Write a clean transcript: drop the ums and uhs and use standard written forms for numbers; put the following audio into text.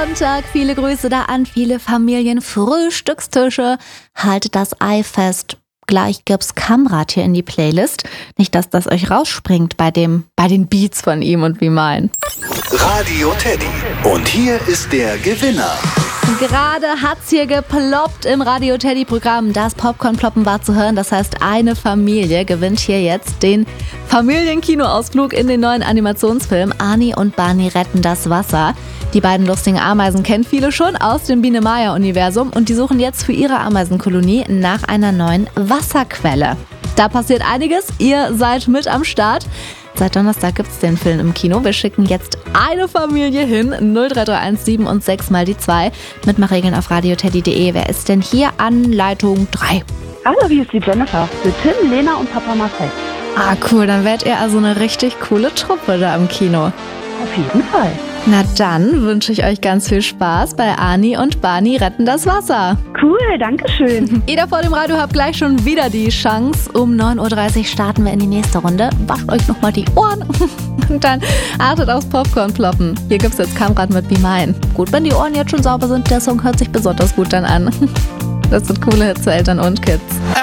Sonntag, viele Grüße da an viele Familienfrühstückstische. Haltet das Ei fest. Gleich gibt's Kamrat hier in die Playlist. Nicht, dass das euch rausspringt bei den Beats von ihm und wie mein. Radio Teddy. Und hier ist der Gewinner. Gerade hat's hier geploppt im Radio Teddy Programm. Das Popcorn-Ploppen war zu hören. Das heißt, eine Familie gewinnt hier jetzt den Familienkinoausflug in den neuen Animationsfilm Arnie und Barney retten das Wasser. Die beiden lustigen Ameisen kennen viele schon aus dem Biene-Maya-Universum und die suchen jetzt für ihre Ameisenkolonie nach einer neuen Wasserquelle. Da passiert einiges. Ihr seid mit am Start. Seit Donnerstag gibt's den Film im Kino. Wir schicken jetzt eine Familie hin. 03317 7 und 6 mal die 2. Mitmachregeln auf radioteddy.de. Wer ist denn hier an Leitung 3? Hallo, hier ist die Jennifer. Für Tim, Lena und Papa Marcel. Ah, cool. Dann werdet ihr also eine richtig coole Truppe da im Kino. Auf jeden Fall. Na dann wünsche ich euch ganz viel Spaß bei Arnie und Barney retten das Wasser. Cool, danke schön. Ihr da vor dem Radio habt gleich schon wieder die Chance. Um 9.30 Uhr starten wir in die nächste Runde. Wascht euch nochmal die Ohren und dann achtet aufs Popcorn-Ploppen. Hier gibt's jetzt Kamrat mit Be Mine. Gut, wenn die Ohren jetzt schon sauber sind, der Song hört sich besonders gut dann an. Das sind coole Hits für Eltern und Kids.